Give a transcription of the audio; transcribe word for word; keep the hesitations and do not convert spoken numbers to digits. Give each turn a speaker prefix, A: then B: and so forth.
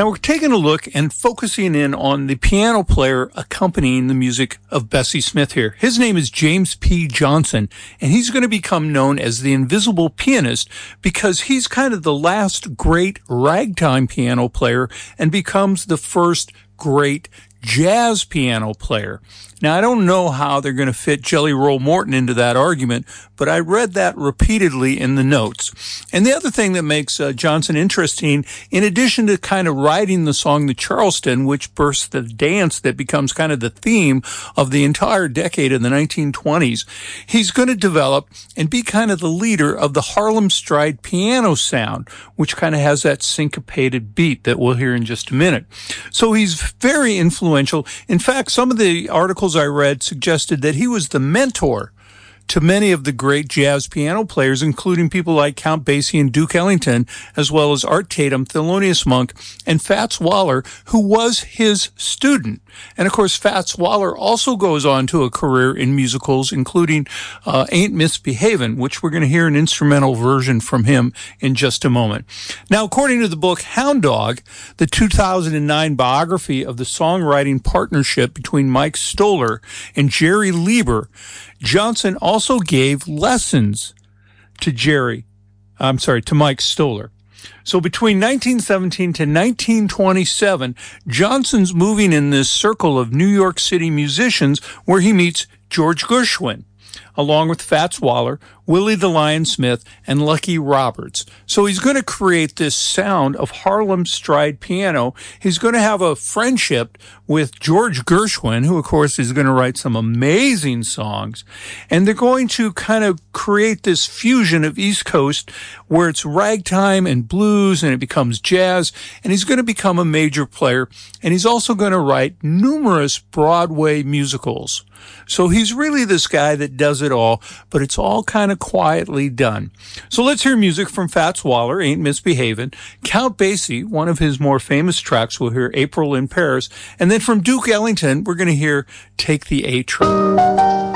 A: Now we're taking a look and focusing in on the piano player accompanying the music of Bessie Smith here. His name is James P. Johnson, and he's going to become known as the Invisible Pianist because he's kind of the last great ragtime piano player and becomes the first great jazz piano player. Now, I don't know how they're going to fit Jelly Roll Morton into that argument, but I read that repeatedly in the notes. And the other thing that makes uh, Johnson interesting, in addition to kind of writing the song The Charleston, which bursts the dance that becomes kind of the theme of the entire decade in the nineteen twenties, he's going to develop and be kind of the leader of the Harlem Stride piano sound, which kind of has that syncopated beat that we'll hear in just a minute. So he's very influential. In fact, some of the articles I read suggested that he was the mentor to many of the great jazz piano players, including people like Count Basie and Duke Ellington, as well as Art Tatum, Thelonious Monk, and Fats Waller, who was his student. And of course, Fats Waller also goes on to a career in musicals, including uh, Ain't Misbehavin', which we're going to hear an instrumental version from him in just a moment. Now, according to the book Hound Dog, the two thousand nine biography of the songwriting partnership between Mike Stoller and Jerry Lieber, Johnson also gave lessons to Jerry, I'm sorry, to Mike Stoller. So between nineteen seventeen to nineteen twenty-seven, Johnson's moving in this circle of New York City musicians where he meets George Gershwin, along with Fats Waller, Willie the Lion Smith, and Lucky Roberts. So he's going to create this sound of Harlem Stride piano. He's going to have a friendship with George Gershwin, who, of course, is going to write some amazing songs. And they're going to kind of create this fusion of East Coast where it's ragtime and blues and it becomes jazz. And he's going to become a major player. And he's also going to write numerous Broadway musicals. So he's really this guy that does it all, but it's all kind of quietly done. So let's hear music from Fats Waller, Ain't Misbehavin', Count Basie, one of his more famous tracks, we'll hear April in Paris, and then from Duke Ellington, we're going to hear Take the A Train.